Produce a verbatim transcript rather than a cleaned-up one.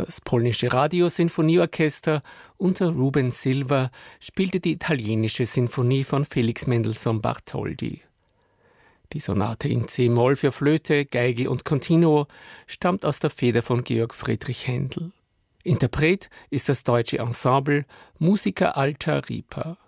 Das polnische Radiosinfonieorchester unter Ruben Silva spielte die italienische Sinfonie von Felix Mendelssohn Bartholdy. Die Sonate in C-Moll für Flöte, Geige und Continuo stammt aus der Feder von Georg Friedrich Händel. Interpret ist das deutsche Ensemble Musica Alta Ripa.